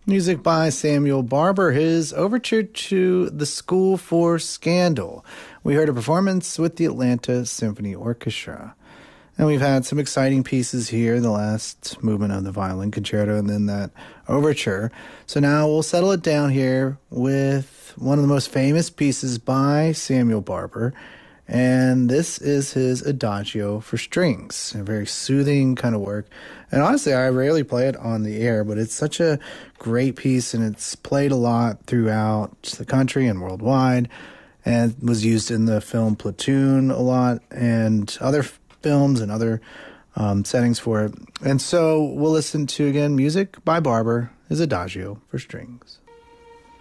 Music by Samuel Barber, his overture to The School for Scandal. We heard a performance with the Atlanta Symphony Orchestra. And we've had some exciting pieces here, the last movement of the violin concerto and then that overture. So now we'll settle it down here with one of the most famous pieces by Samuel Barber. And this is his Adagio for strings, a very soothing kind of work. And honestly, I rarely play it on the air, but it's such a great piece, and it's played a lot throughout the country and worldwide, and was used in the film Platoon a lot, and other films and other settings for it. And so we'll listen to, again, music by Barber, his Adagio for strings.